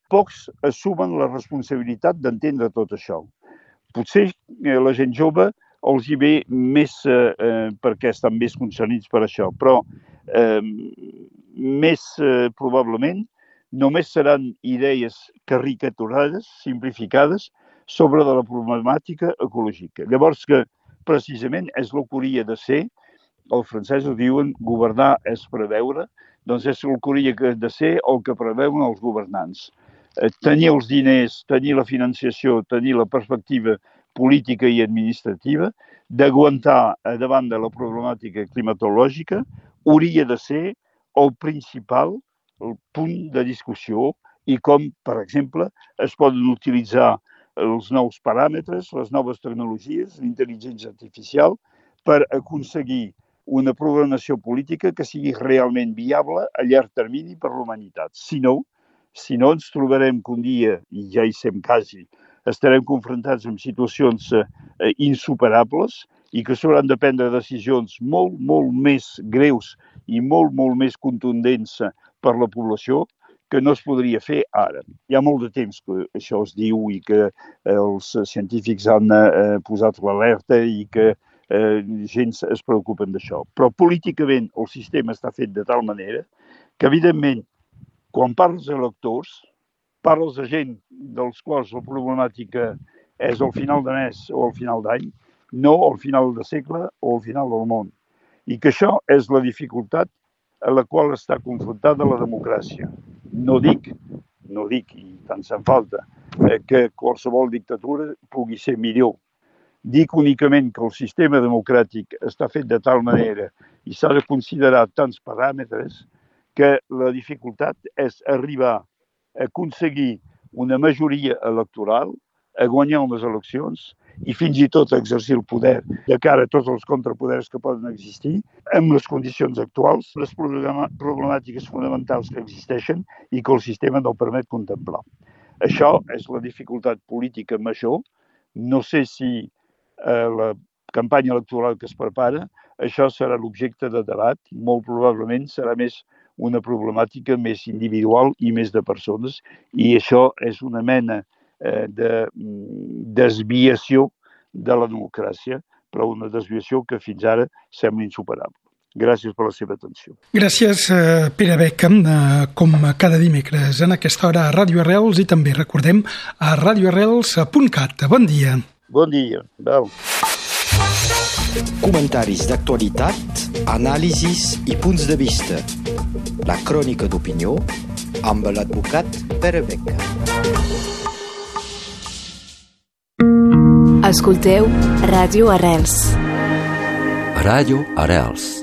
pocs assumen la responsabilitat d'entendre tot això. Potser la gent jove els hi ve més perquè estan més concernits per això, però més probablement només seran idees caricaturades, simplificades, sobre de la problemàtica ecològica. Llavors que precisament és el que hauria de ser, els francesos diuen governar és preveure, doncs és el que hauria de ser el que preveuen els governants. Tenir els diners, tenir la financiació, tenir la perspectiva política i administrativa, d'aguantar davant de la problemàtica climatològica, hauria de ser el principal el punt de discussió i com, per exemple, es poden utilitzar els nous paràmetres, les noves tecnologies, l'intel·ligència artificial, per aconseguir una programació política que sigui realment viable a llarg termini per l'humanitat. Si no ens trobarem que un dia, i ja hi sem quasi, estarem confrontats amb situacions insuperables i que s'hauran de prendre decisions molt, molt més greus i molt, molt més contundents per la població que no es podria fer ara. Hi ha molt de temps que això es diu i que els científics han posat l'alerta i que gens es preocupen d'això. Però políticament el sistema està fet de tal manera que, evidentment, quan parles d'electors, parles de gent dels quals la problemàtica és al final de mes o al final d'any, no al final de segle o al final del món. I que això és la dificultat a la qual està confrontada la democràcia. No dic, i tant se'n falta, que qualsevol dictadura pugui ser millor. Dic únicament que el sistema democràtic està fet de tal manera i s'ha de considerar tants paràmetres que la dificultat és arribar a aconseguir una majoria electoral, a guanyar unes eleccions i fins i tot a exercir el poder de cara a tots els contrapoders que poden existir amb les condicions actuals, les problemàtiques fonamentals que existeixen i que el sistema no permet contemplar. Això és la dificultat política major. No sé si la campanya electoral que es prepara, això serà l'objecte de debat. Molt probablement serà més una problemàtica més individual i més de persones i això és una mena de desviació de la democràcia, però una desviació que fins ara sembla insuperable. Gràcies per la seva atenció. Gràcies, Pere Beca, com cada dimecres en aquesta hora a Ràdio Arrels i també recordem a radioarrels.cat. Bon dia. Bon dia. Adéu. Comentaris d'actualitat, anàlisis i punts de vista. La crònica d'opinió amb l'advocat Pere Beca. Escolteu Ràdio Arrels. Ràdio Arrels.